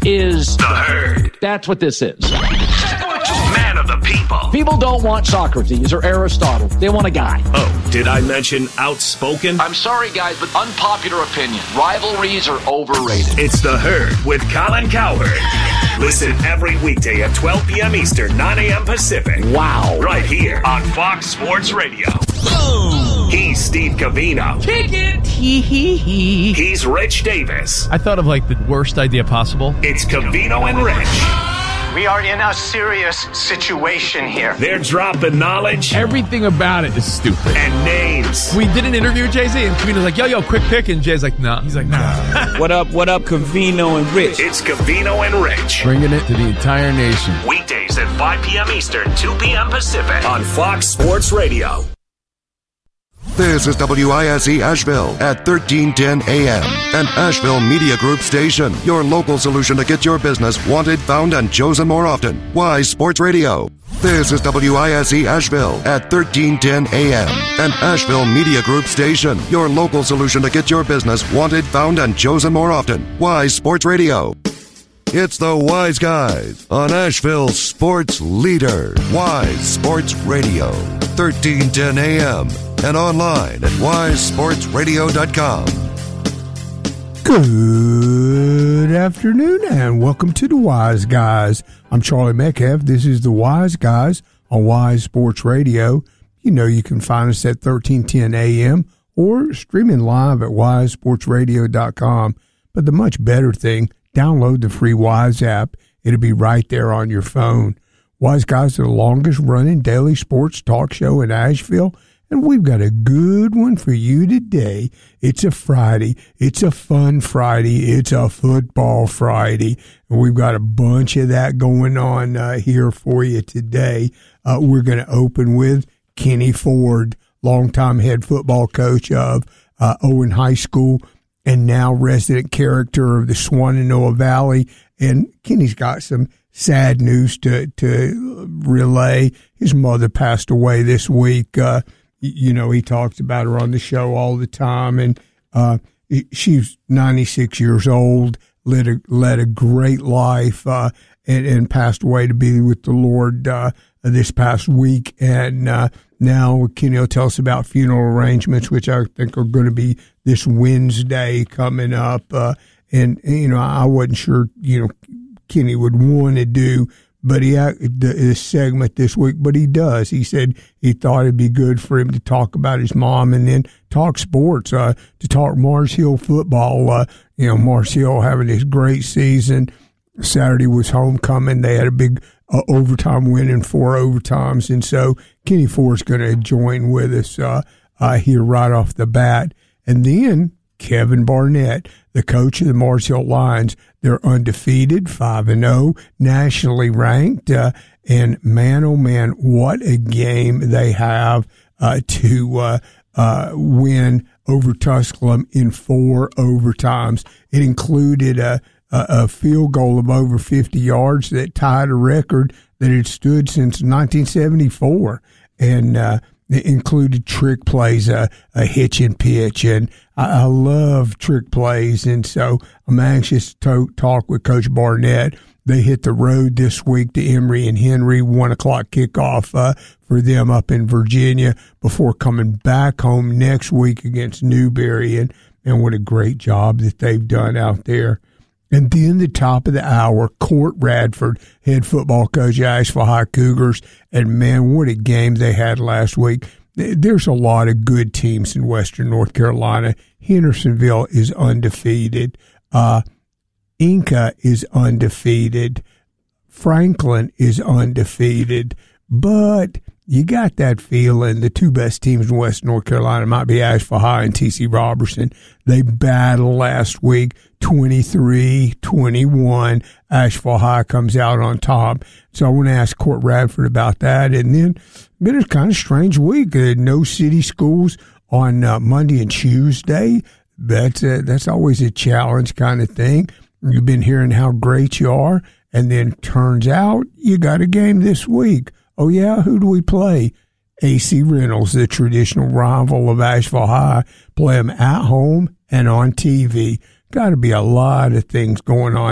is The Herd. That's what this is. Man of the people. People don't want Socrates or Aristotle. They want a guy. Oh, did I mention outspoken? I'm sorry, guys, but unpopular opinion. Rivalries are overrated. It's The Herd with Colin Cowherd. Listen every weekday at 12 p.m. Eastern, 9 a.m. Pacific. Wow. Right here on Fox Sports Radio. He's Steve Covino. Kick it. Hee. He's Rich Davis. I thought of like the worst idea possible. It's Covino and Rich. We are in a serious situation here. They're dropping knowledge Everything about it is stupid. and names. We did an interview with Jay-Z, and Covino's like, yo, quick pick. And Jay's like, nah. He's like, nah. What up, Covino and Rich? It's Covino and Rich. Bringing it to the entire nation. Weekdays at 5 p.m. Eastern, 2 p.m. Pacific on Fox Sports Radio. This is WISE Asheville at 1310 AM, an Asheville Media Group station. Your local solution to get your business wanted, found, and chosen more often. Wise Sports Radio. This is WISE Asheville at 1310 AM, an Asheville Media Group station. Your local solution to get your business wanted, found, and chosen more often. Wise Sports Radio. It's the Wise Guys on Asheville's sports leader, Wise Sports Radio, 1310 AM, and online at wisesportsradio.com. Good afternoon and welcome to the Wise Guys. I'm Charlie Metcalf. This is the Wise Guys on Wise Sports Radio. You know you can find us at 1310 AM or streaming live at wisesportsradio.com. But the much better thing, download the free Wise app. It'll be right there on your phone. Wise Guys are the longest running daily sports talk show in Asheville, and we've got a good one for you today. It's a Friday. It's a fun Friday. It's a football Friday, and we've got a bunch of that going on here for you today. We're going to open with Kenny Ford, longtime head football coach of Owen High School, and now resident character of the Shenandoah Valley. And Kenny's got some sad news to relay. His mother passed away this week. You know, he talks about her on the show all the time. And she's 96 years old, led a great life, and passed away to be with the Lord this past week. And now Kenny will tell us about funeral arrangements, which I think are going to be this Wednesday coming up. And, you know, I wasn't sure, you know, Kenny would want to do, but this segment this week, but he does. He said he thought it'd be good for him to talk about his mom and then talk sports, to talk Mars Hill football. You know, Mars Hill having this great season. Saturday was homecoming. They had a big overtime win in 4 overtimes. And so Kenny Ford's going to join with us here right off the bat. And then Kevin Barnett, the coach of the Mars Hill Lions. They're undefeated, 5-0, nationally ranked. And man, oh man, what a game they have to win over Tusculum in 4 overtimes. It included a field goal of over 50 yards that tied a record that had stood since 1974. And it included trick plays, a hitch and pitch, and I love trick plays, and so I'm anxious to talk with Coach Barnett. They hit the road this week to Emory and Henry, 1 o'clock kickoff for them up in Virginia before coming back home next week against Newberry, and what a great job that they've done out there. And then the top of the hour, Court Radford, head football coach of Asheville High Cougars. And, man, what a game they had last week. There's a lot of good teams in Western North Carolina. Hendersonville is undefeated. Inca is undefeated. Franklin is undefeated. But you got that feeling the 2 best teams in Western North Carolina might be Asheville High and T.C. Robertson. They battled last week, 23-21. Asheville High comes out on top. So I want to ask Court Radford about that. And then been a kind of strange week. No city schools on Monday and Tuesday. That's always a challenge kind of thing. You've been hearing how great you are, and then turns out you got a game this week. Oh, yeah? Who do we play? AC Reynolds, the traditional rival of Asheville High. Play them at home and on TV. Got to be a lot of things going on